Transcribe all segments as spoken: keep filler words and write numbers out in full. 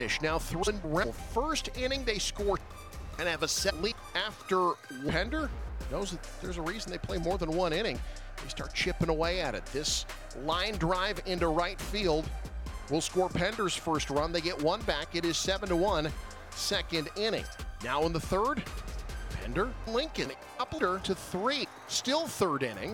Now through the first inning, they score and have a set lead after Pender knows that there's a reason they play more than one inning. They start chipping away at it. This line drive into right field will score Pender's first run. They get one back. It is seven to one, second inning. Now in the third, Pender, Lincoln, Upler to three. Still third inning.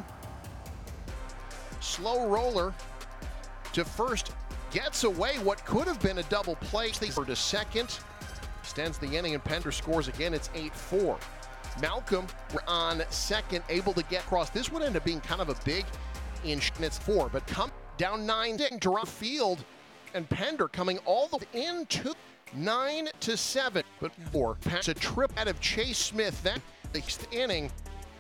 Slow roller to first. Gets away what could have been a double play. They to second. Extends the inning and Pender scores again. It's eight four. Malcolm on second, able to get across. This would end up being kind of a big inch. It's four, but come down nine to right field, and Pender coming all the way into nine to seven. But four pass a trip out of Chase Smith. That sixth inning.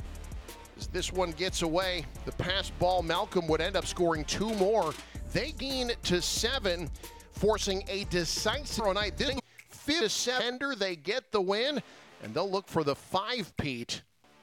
As this one gets away, the pass ball, Malcolm would end up scoring two more. They gain to seven, forcing a decisive night. This fifth to seven, they get the win, and they'll look for the five-peat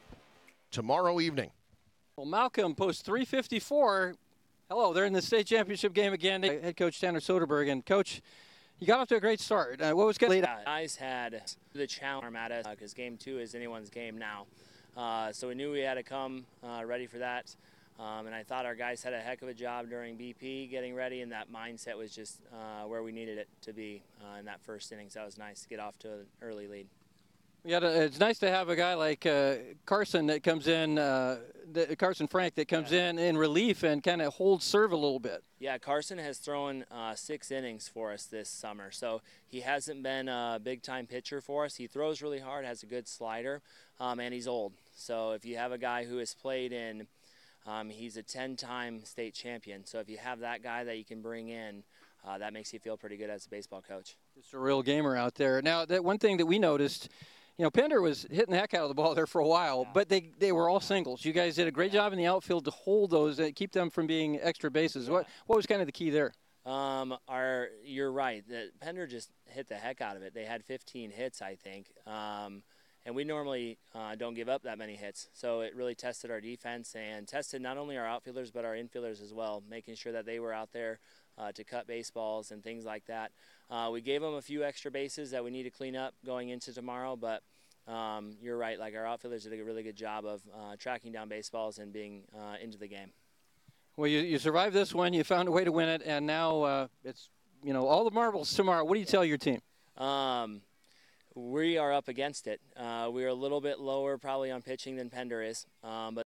tomorrow evening. Well, Malcolm posts three fifty-four. Hello, they're in the state championship game again. Head coach Tanner Soderberg. And coach, you got off to a great start. Uh, what was good? Yeah, guys had the challenge at us because game two is anyone's game now. Uh, so we knew we had to come uh, ready for that. Um, and I thought our guys had a heck of a job during B P getting ready, and that mindset was just uh, where we needed it to be uh, in that first inning. So that was nice to get off to an early lead. Yeah, it's nice to have a guy like uh, Carson that comes in, uh, the, Carson Frank that comes yeah. in in relief and kind of holds serve a little bit. Yeah, Carson has thrown uh, six innings for us this summer, so he hasn't been a big-time pitcher for us. He throws really hard, has a good slider, um, and he's old. So if you have a guy who has played in Um, he's a ten-time state champion, so if you have that guy that you can bring in, uh, that makes you feel pretty good as a baseball coach. Just a real gamer out there. Now, that one thing that we noticed, you know, Pender was hitting the heck out of the ball there for a while, yeah. but they, they were all singles. You guys did a great yeah. job in the outfield to hold those and keep them from being extra bases. Yeah. What what was kind of the key there? Um, our, you're right. The, Pender just hit the heck out of it. They had fifteen hits, I think. Um, And we normally uh, don't give up that many hits. So it really tested our defense and tested not only our outfielders but our infielders as well, making sure that they were out there uh, to cut baseballs and things like that. Uh, we gave them a few extra bases that we need to clean up going into tomorrow, but um, you're right, like our outfielders did a really good job of uh, tracking down baseballs and being uh, into the game. Well, you, you survived this one, you found a way to win it, and now uh, it's, you know, all the marbles tomorrow. What do you tell your team? Um, We are up against it. Uh, we are a little bit lower probably on pitching than Pender is, um, but